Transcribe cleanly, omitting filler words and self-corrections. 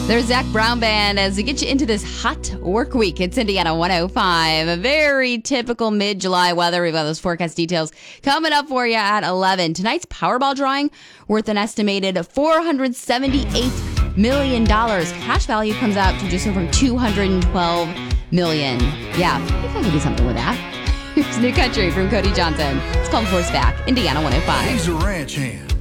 There's Zach Brown Band as we get you into this hot work week. It's Indiana 105. A very typical mid-July weather. We've got those forecast details coming up for you at 11. Tonight's Powerball drawing worth an estimated $478 million. Cash value comes out to just over $212 million. Yeah, you can do something with that. Here's New Country from Cody Johnson. It's called Horseback, Indiana 105. He's a ranch hand.